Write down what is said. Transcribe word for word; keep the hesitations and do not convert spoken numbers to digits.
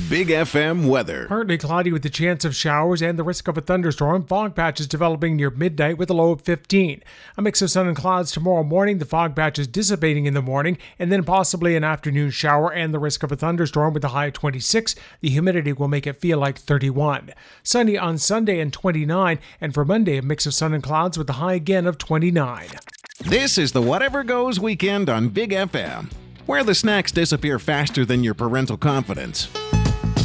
Big F M weather. Partly cloudy with the chance of showers and the risk of a thunderstorm. Fog patches developing near midnight with a low of fifteen. A mix of sun and clouds tomorrow morning. The fog patches dissipating in the morning, and then possibly an afternoon shower and the risk of a thunderstorm with a high of twenty-six. The humidity will make it feel like thirty-one. Sunny on Sunday and twenty-nine, and for Monday a mix of sun and clouds with a high again of twenty-nine. This is the Whatever Goes weekend on Big F M, where the snacks disappear faster than your parental confidence.